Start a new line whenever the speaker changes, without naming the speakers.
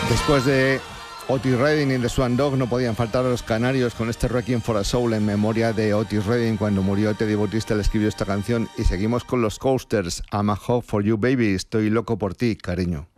Después de Otis Redding y The Swan Dog no podían faltar a los canarios con este Requiem for a Soul en memoria de Otis Redding. Cuando murió Teddy Bautista le escribió esta canción y seguimos con los Coasters. I'm a Hope for You Baby, estoy loco por ti, cariño.